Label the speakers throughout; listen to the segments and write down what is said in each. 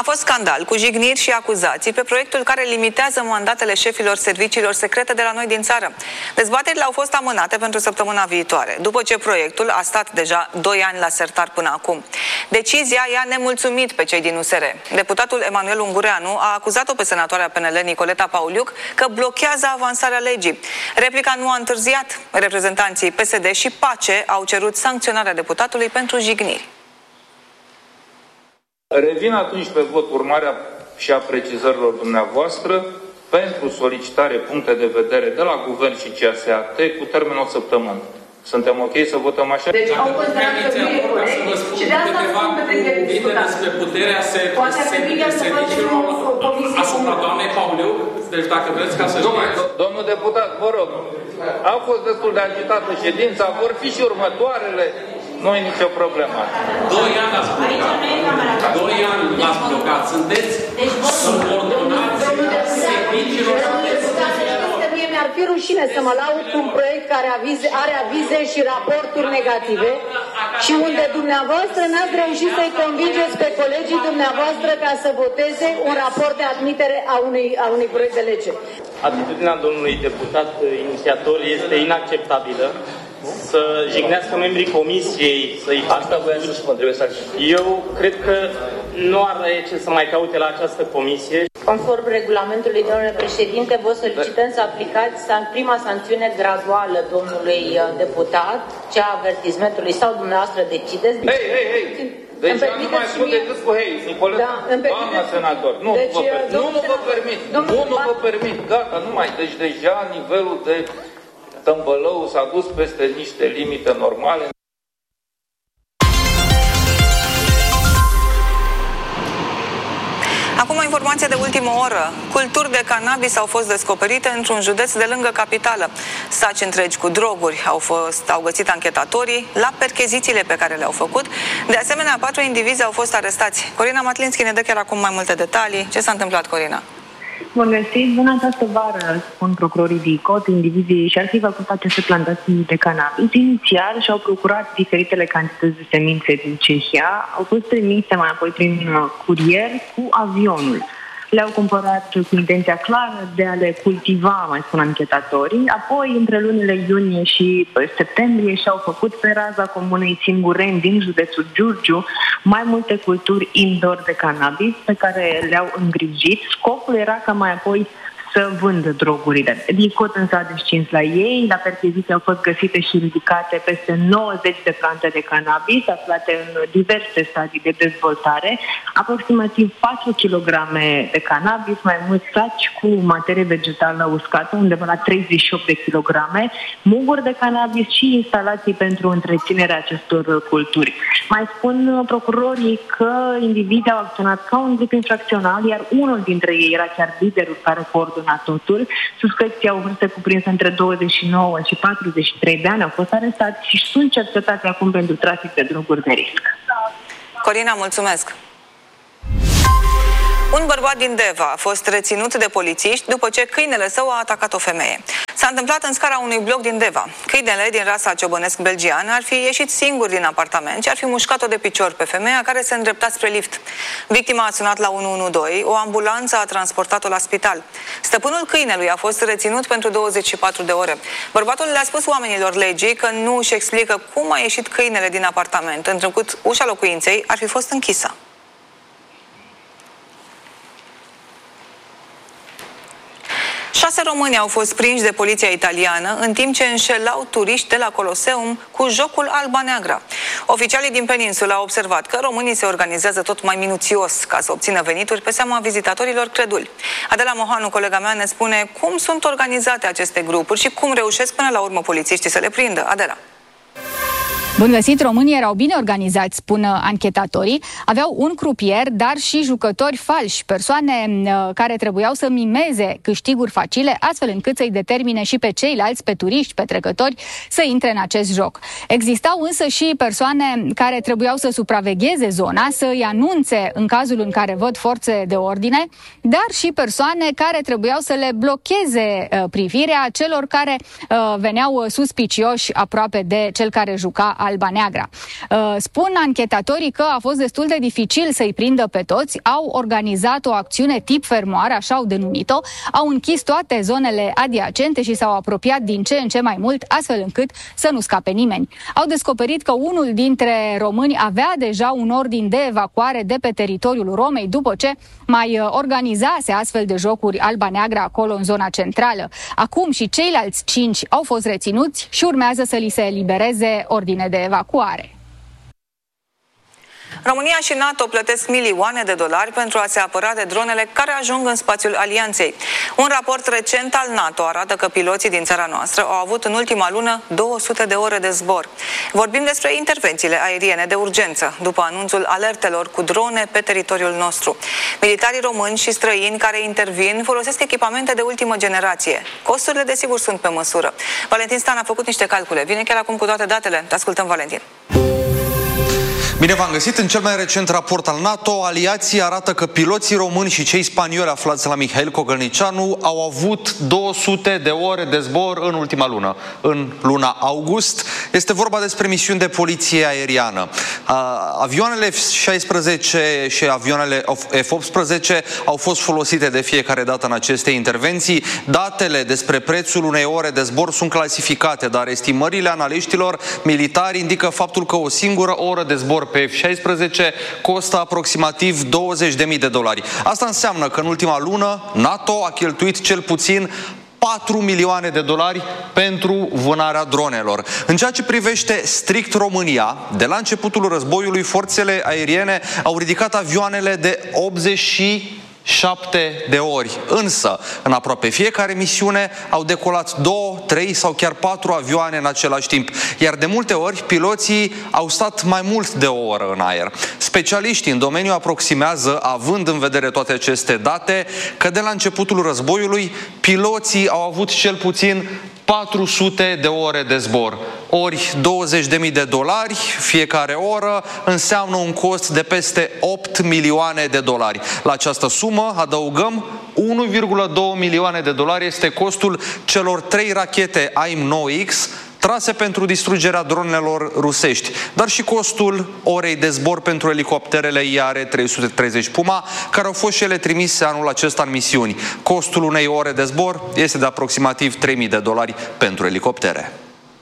Speaker 1: A fost scandal cu jigniri și acuzații pe proiectul care limitează mandatele șefilor serviciilor secrete de la noi din țară. Dezbaterile au fost amânate pentru săptămâna viitoare, după ce proiectul a stat deja 2 ani la sertar până acum. Decizia i-a nemulțumit pe cei din USR. Deputatul Emanuel Ungureanu a acuzat-o pe senatoarea PNL Nicoleta Pauliuc că blochează avansarea legii. Replica nu a întârziat. Reprezentanții PSD și PACE au cerut sancționarea deputatului pentru jigniri.
Speaker 2: Revin atunci pe vot urmarea și a precizărilor dumneavoastră pentru solicitare puncte de vedere de la Guvern și CSAT cu termen o săptămână. Suntem ok să votăm așa?
Speaker 3: Deci au considerat că nu e corect și de asta spun că trebuie discutat.
Speaker 4: Despre puterea serviciilor asupra doamnei Pauliuc. Deci dacă vreți ca să știți...
Speaker 2: Domnul deputat, vă rog, a fost destul de agitată ședința, vor fi și următoarele. Nu e nicio problemă.
Speaker 4: 2 ani ați blocat. 2 ani l-ați blocat. Sunteți subordonați serviciilor.
Speaker 3: Mie mi-ar fi rușine să mă laud cu un proiect care are avize și raporturi negative și unde dumneavoastră n-ați reușit să-i convingeți pe colegii dumneavoastră ca să voteze un raport de admitere a unui proiect de lege.
Speaker 5: Atitudinea domnului deputat inițiator este inacceptabilă. Să jignească membrii comisiei, să-i facă... Eu cred că nu are ce să mai caute la această comisie.
Speaker 6: Conform regulamentului, domnule președinte, vă solicităm să aplicați prima sancțiune graduală domnului deputat, cea a avertismentului, sau dumneavoastră decideți.
Speaker 2: Hei! Deci nu mai spun decât cu hei, Nicoleta, doamna senator. Nu vă permit. Gata, nu mai. Deci deja nivelul de tămbălău s-a dus peste niște limite normale.
Speaker 1: Acum o informație de ultimă oră. Culturi de cannabis au fost descoperite într-un județ de lângă capitală. Saci întregi cu droguri au găsit anchetatorii la perchezițiile pe care le-au făcut. De asemenea, 4 indivizi au fost arestați. Corina Matlinski ne dă chiar acum mai multe detalii. Ce s-a întâmplat, Corina?
Speaker 7: Bun găsit! În această vară, spun procurorii DICOT, indivizii și-ar fi făcut aceste plantații de cannabis. Inițial și-au procurat diferitele cantități de semințe din Cehia, au fost trimise mai apoi prin curier cu avionul. Le-au cumpărat cu intenția clară de a le cultiva, mai spun anchetatorii. Apoi, între lunile iunie și septembrie, și-au făcut pe raza comunei Singureni din județul Giurgiu mai multe culturi indoor de cannabis pe care le-au îngrijit. Scopul era ca mai apoi să vândă drogurile. DICOT însă a descins la ei. La percheziție au fost găsite și ridicate peste 90 de plante de cannabis aflate în diverse stadii de dezvoltare, aproximativ 4 kg de cannabis, mai mulți saci cu materie vegetală uscată, undeva la 38 de kilograme, muguri de cannabis și instalații pentru întreținerea acestor culturi. Mai spun procurorii că indivizii au acționat ca un grup infracțional, iar unul dintre ei era chiar liderul care coordona totul. Suspecții au vârste cuprinse între 29 și 43 de ani, au fost arestați și sunt cercetați acum pentru trafic de droguri de risc.
Speaker 1: Corina, mulțumesc! Un bărbat din Deva a fost reținut de polițiști după ce câinele său a atacat o femeie. S-a întâmplat în scara unui bloc din Deva. Câinele din rasa ciobănesc-belgian ar fi ieșit singur din apartament și ar fi mușcat-o de picior pe femeia care se îndrepta spre lift. Victima a sunat la 112, o ambulanță a transportat-o la spital. Stăpânul câinelui a fost reținut pentru 24 de ore. Bărbatul le-a spus oamenilor legii că nu își explică cum a ieșit câinele din apartament, întrucât ușa locuinței ar fi fost închisă. 6 români au fost prinși de poliția italiană în timp ce înșelau turiști de la Coloseum cu jocul alba-neagră. Oficialii din peninsulă au observat că românii se organizează tot mai minuțios ca să obțină venituri pe seama vizitatorilor creduli. Adela Mohanu, colega mea, ne spune cum sunt organizate aceste grupuri și cum reușesc până la urmă polițiștii să le prindă. Adela.
Speaker 8: Bun găsit, românii erau bine organizați, spun anchetatorii. Aveau un crupier, dar și jucători falși, persoane care trebuiau să mimeze câștiguri facile, astfel încât să-i determine și pe ceilalți, pe turiști, pe trecători, să intre în acest joc. Existau însă și persoane care trebuiau să supravegheze zona, să îi anunțe în cazul în care văd forțe de ordine, dar și persoane care trebuiau să le blocheze privirea celor care veneau suspicioși aproape de cel care juca Alba Neagra. Spun anchetatorii că a fost destul de dificil să-i prindă pe toți, au organizat o acțiune tip fermoară, așa au denumit-o, au închis toate zonele adiacente și s-au apropiat din ce în ce mai mult, astfel încât să nu scape nimeni. Au descoperit că unul dintre români avea deja un ordin de evacuare de pe teritoriul Romei, după ce mai organizase astfel de jocuri Alba Neagra acolo în zona centrală. Acum și ceilalți 5 au fost reținuți și urmează să li se elibereze ordine de evacuare.
Speaker 1: România și NATO plătesc milioane de dolari pentru a se apăra de dronele care ajung în spațiul alianței. Un raport recent al NATO arată că piloții din țara noastră au avut în ultima lună 200 de ore de zbor. Vorbim despre intervențiile aeriene de urgență, după anunțul alertelor cu drone pe teritoriul nostru. Militarii români și străini care intervin folosesc echipamente de ultimă generație. Costurile, desigur, sunt pe măsură. Valentin Stan a făcut niște calcule. Vine chiar acum cu toate datele. Te ascultăm, Valentin.
Speaker 9: Bine v-am găsit. În cel mai recent raport al NATO, aliații arată că piloții români și cei spanioli aflați la Mihail Cogălnicianu au avut 200 de ore de zbor în ultima lună, în luna august. Este vorba despre misiuni de poliție aeriană. Avioanele F-16 și avioanele F-18 au fost folosite de fiecare dată în aceste intervenții. Datele despre prețul unei ore de zbor sunt clasificate, dar estimările analiștilor militari indică faptul că o singură oră de zbor pe F-16 costă aproximativ 20.000 de dolari. Asta înseamnă că în ultima lună NATO a cheltuit cel puțin 4 milioane de dolari pentru vânarea dronelor. În ceea ce privește strict România, de la începutul războiului, forțele aeriene au ridicat avioanele de 87 de ori. Însă, în aproape fiecare misiune au decolat 2, 3 sau chiar 4 avioane în același timp. Iar de multe ori, piloții au stat mai mult de o oră în aer. Specialiștii în domeniu aproximează, având în vedere toate aceste date, că de la începutul războiului, piloții au avut cel puțin 400 de ore de zbor. Ori 20.000 de dolari fiecare oră înseamnă un cost de peste 8 milioane de dolari. La această sumă adăugăm 1,2 milioane de dolari este costul celor 3 rachete AIM-9X trase pentru distrugerea dronelor rusești, dar și costul orei de zbor pentru elicopterele IAR-330 Puma, care au fost și ele trimise anul acesta în misiuni. Costul unei ore de zbor este de aproximativ 3.000 de dolari pentru elicoptere.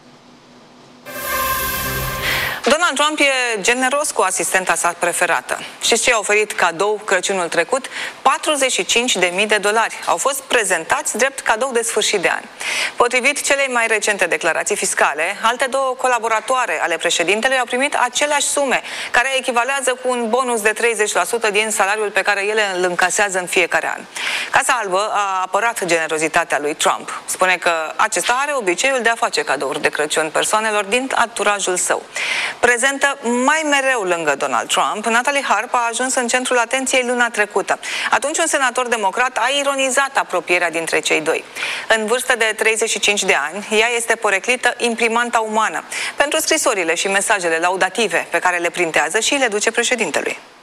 Speaker 1: Donald Trump e generos cu asistenta sa preferată. Știți ce a oferit cadou Crăciunul trecut? 45.000 de dolari. Au fost prezentați drept cadou de sfârșit de an. Potrivit celei mai recente declarații fiscale, alte 2 colaboratoare ale președintelui au primit aceleași sume, care echivalează cu un bonus de 30% din salariul pe care ele îl încasează în fiecare an. Casa Albă a apărat generozitatea lui Trump. Spune că acesta are obiceiul de a face cadouri de Crăciun persoanelor din anturajul său. Prezentă mai mereu lângă Donald Trump, Natalie Harp a ajuns în centrul atenției luna trecută. Atunci un senator democrat a ironizat apropierea dintre cei doi. În vârstă de 35 de ani, ea este poreclită imprimanta umană pentru scrisorile și mesajele laudative pe care le printează și le duce președintelui.